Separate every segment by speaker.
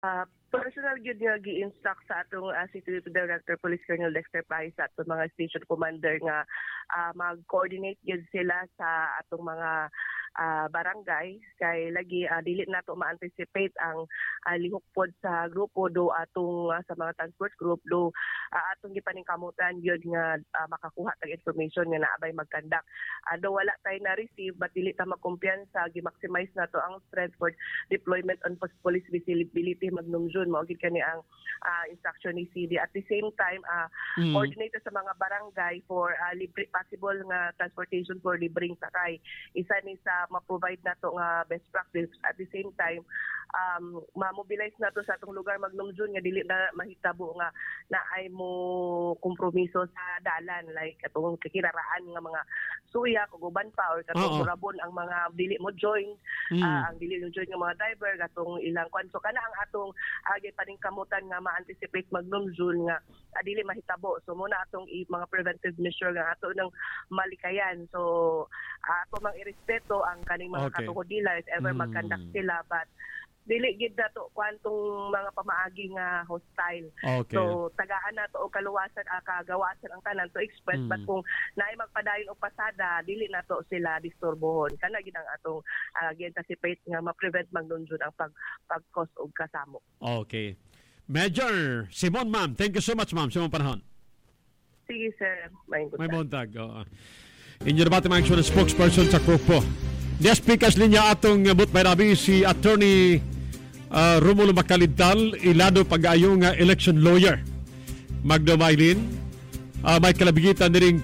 Speaker 1: Personal gyud nga gi-instruct sa atong City Director Police Colonel Dexter Pais sa atong mga station commander nga mag-coordinate gyud sila sa atong mga barangay kay lagi dili nato ma-anticipate ang lihok pod sa grupo do atong sa mga transport group do atong gipaningkamutan gyud nga makakuha tag information nga naabay magkandak. Do wala tay na receive but dili ta magkumpiyansa, gi-maximize nato ang strength for deployment on police visibility Magnum June mao gid kani ang instruction ni CD. At the same time coordinate sa mga barangay for libre possible nga transportation for libreng sakay. Isa ni sa ma-provide nato nga best practice. At the same time ma-mobilize nato sa atong lugar Magnum June nga dili na mahitabo nga naay mo kompromiso sa dalan like atong kikiraraan nga mga suya kuguban pa or katong rabon ang mga dili mo join ang dili mo join nga mga driver katong ilang kwan. So kana ang atong paningkamutan nga ma-anticipate Magnum June nga dili mahitabo. So muna atong mga preventive measure nga ato nang malikayan. So ato mang irespeto ang kaning mga katukodila if ever mag-conduct sila but dili gid nato kwantong mga pamaagi nga hostile. So tagaan nato og kaluwasan kagawasan ang tanan to express but kung naay magpadayon og pasada dili nato sila disturbohon. Kana gid ang atong gi-anticipate nga ma-prevent Magnum June ang pag-cause og kasamo.
Speaker 2: Okay. Major Simon, ma'am. Thank you so much, ma'am. Simon Panahon.
Speaker 1: Sige, sir. May
Speaker 2: buntag. Inyo na ba mga action spokesperson sa Kupo? Yes, speakers linya atong Butbay Rabi si Attorney Romulo Macalidtal, ilado pag-ayong election lawyer. Magdo Maylin, may kalabigitan niring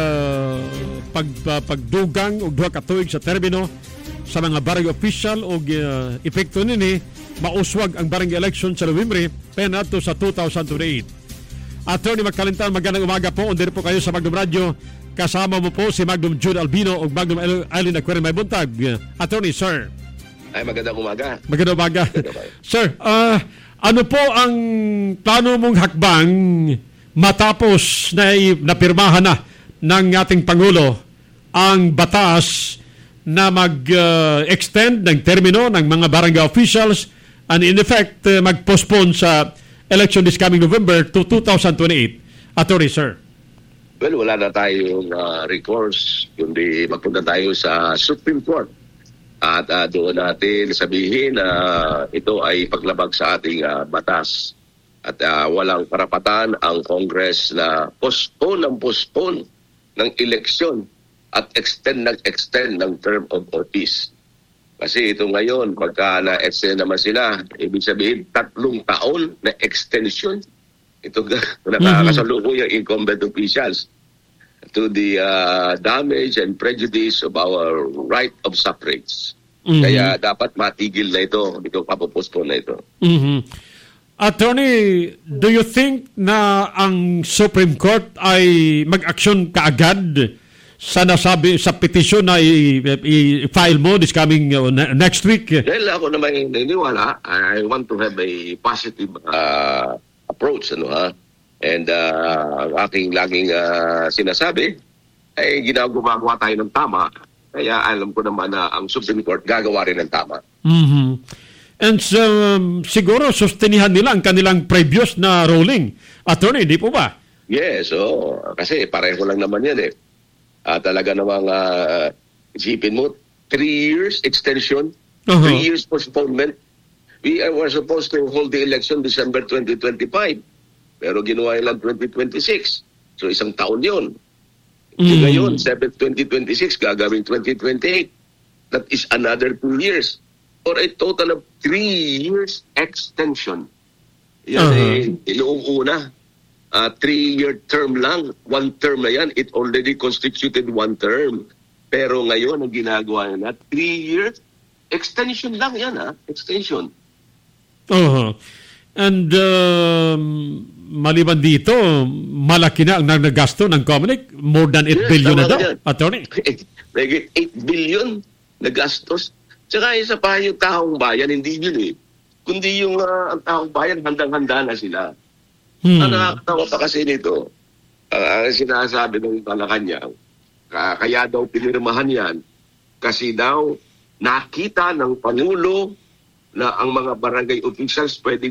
Speaker 2: pagdugang og duha ka tuig sa termino sa mga barangay official og epekto nini mauswag ang barangay election sa November penato sa 2028. Attorney Macalidtal, magandang umaga po. Under po kayo sa Magnum Radio. Kasama mo po si Magnum Jude Albino o Magnum Eileen Aquarium. May buntag. Attorney, sir.
Speaker 3: Ay, magandang umaga.
Speaker 2: Magandang umaga. Sir, ano po ang plano mong hakbang matapos na napirmahan na ng ating Pangulo ang batas na mag-extend ng termino ng mga barangay officials and in effect mag-postpone sa election this coming November to 2028? Attorney, sir.
Speaker 3: Well, wala na tayong recourse, kundi magpunta tayo sa Supreme Court. At doon natin sabihin na ito ay paglabag sa ating batas. At walang karapatan ang Congress na postpone ng eleksyon at extend ng term of office. Kasi ito ngayon, pagka na-extend naman sila, ibig sabihin 3 taon na extension. Ito nakakasalukuyang incumbent officials to the damage and prejudice of our right of suffrage. Kaya dapat matigil na ito. Ito papopostpone na ito.
Speaker 2: Attorney, do you think na ang Supreme Court ay mag-aksyon kaagad sa nasabi sa petition na i-file mo this coming next week?
Speaker 3: Dahil ako naman naniniwala, I want to have a positive approach, and ang aking laging sinasabi ay gumagawa tayo ng tama, kaya alam ko naman na ang Supreme Court gagawa rin ng tama. And siguro sustinihan nila ang kanilang previous na ruling, attorney, di po ba? Yes, kasi pareho lang naman yan eh. Talaga namang isipin mo 3 years extension, 3 years postponement. We were supposed to hold the election December 2025. Pero ginawa lang 2026. So 1 taon yun. Ngayon, 2026, gagawin 2028. That is another 2 years. Or a total of 3 years extension. Yan inuuna. 3-year term lang. 1 term na yan. It already constituted 1 term. Pero ngayon, ang ginagawa na 3 years, extension lang yan extension.
Speaker 2: And maliban dito, malaki na ang nagasto ng Comelec. More than 8 billion na daw, attorney.
Speaker 3: 8 billion na gastos. Tsaka isa pa yung taong bayan, hindi yun kundi yung ang taong bayan, handang-handa na sila. Ang nakakatawa pa kasi nito, ang sinasabi ng Malacanang, kaya daw pinirmahan yan, kasi daw nakita ng Pangulo na ang mga barangay officials pwede